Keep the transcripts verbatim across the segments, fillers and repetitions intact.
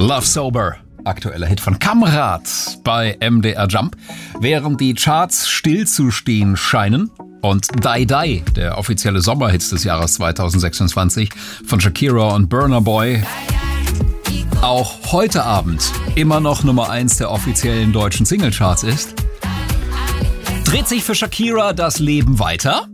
Love Sober, aktueller Hit von Kamrat bei M D R Jump. Während die Charts stillzustehen scheinen und Die Die, der offizielle Sommerhit des Jahres zweitausendsechsundzwanzig von Shakira und Burna Boy, auch heute Abend immer noch Nummer eins der offiziellen deutschen Singlecharts ist, dreht sich für Shakira das Leben weiter.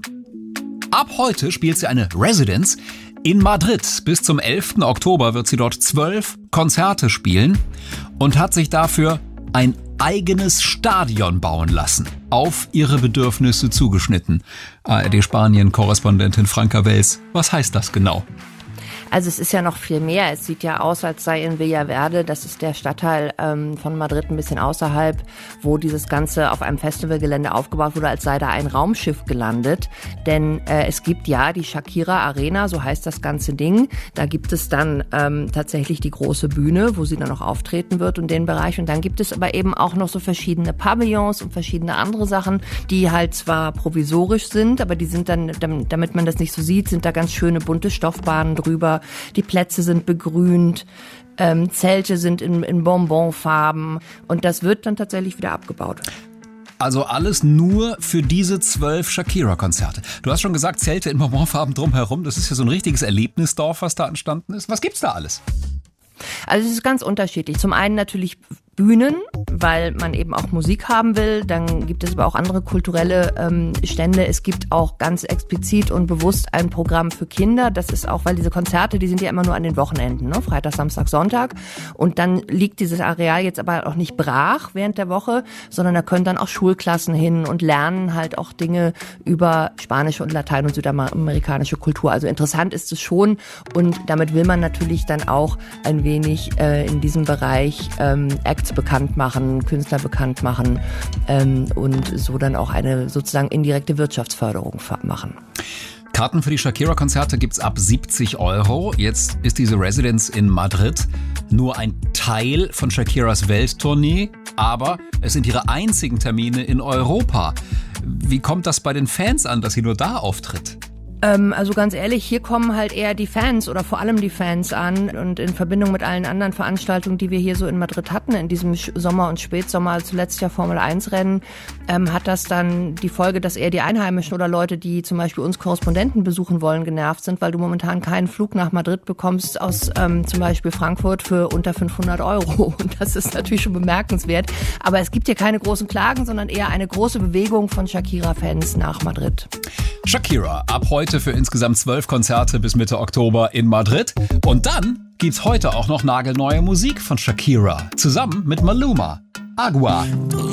Ab heute spielt sie eine Residence in Madrid. Bis zum elften Oktober wird sie dort zwölf Konzerte spielen und hat sich dafür ein eigenes Stadion bauen lassen, auf ihre Bedürfnisse zugeschnitten. A R D-Spanien-Korrespondentin Franka Wels, was heißt das genau? Also es ist ja noch viel mehr. Es sieht ja aus, als sei in Villaverde, das ist der Stadtteil ähm, von Madrid ein bisschen außerhalb, wo dieses Ganze auf einem Festivalgelände aufgebaut wurde, als sei da ein Raumschiff gelandet. Denn äh, es gibt ja die Shakira Arena, so heißt das ganze Ding. Da gibt es dann ähm, tatsächlich die große Bühne, wo sie dann auch auftreten wird und den Bereich. Und dann gibt es aber eben auch noch so verschiedene Pavillons und verschiedene andere Sachen, die halt zwar provisorisch sind, aber die sind dann, damit man das nicht so sieht, sind da ganz schöne bunte Stoffbahnen drüber. Die Plätze sind begrünt, ähm, Zelte sind in, in Bonbonfarben und das wird dann tatsächlich wieder abgebaut. Also alles nur für diese zwölf Shakira-Konzerte. Du hast schon gesagt, Zelte in Bonbonfarben drumherum, das ist ja so ein richtiges Erlebnisdorf, was da entstanden ist. Was gibt's da alles? Also es ist ganz unterschiedlich. Zum einen natürlich Bühnen, weil man eben auch Musik haben will. Dann gibt es aber auch andere kulturelle ähm, Stände. Es gibt auch ganz explizit und bewusst ein Programm für Kinder. Das ist auch, weil diese Konzerte, die sind ja immer nur an den Wochenenden, ne? Freitag, Samstag, Sonntag. Und dann liegt dieses Areal jetzt aber auch nicht brach während der Woche, sondern da können dann auch Schulklassen hin und lernen halt auch Dinge über spanische und Latein- und südamerikanische Kultur. Also interessant ist es schon und damit will man natürlich dann auch ein wenig äh, in diesem Bereich ähm, Acts bekannt machen, Künstler bekannt machen ähm, und so dann auch eine sozusagen indirekte Wirtschaftsförderung machen. Karten für die Shakira-Konzerte gibt's ab siebzig Euro. Jetzt ist diese Residence in Madrid nur ein Teil von Shakiras Welttournee, aber es sind ihre einzigen Termine in Europa. Wie kommt das bei den Fans an, dass sie nur da auftritt? Ähm, also ganz ehrlich, hier kommen halt eher die Fans oder vor allem die Fans an und in Verbindung mit allen anderen Veranstaltungen, die wir hier so in Madrid hatten, in diesem Sommer und Spätsommer, zuletzt ja Formel eins Rennen, ähm, hat das dann die Folge, dass eher die Einheimischen oder Leute, die zum Beispiel uns Korrespondenten besuchen wollen, genervt sind, weil du momentan keinen Flug nach Madrid bekommst aus ähm, zum Beispiel Frankfurt für unter fünfhundert Euro. Und das ist natürlich schon bemerkenswert. Aber es gibt hier keine großen Klagen, sondern eher eine große Bewegung von Shakira-Fans nach Madrid. Shakira, ab heute für insgesamt zwölf Konzerte bis Mitte Oktober in Madrid. Und dann gibt's heute auch noch nagelneue Musik von Shakira, zusammen mit Maluma. Agua.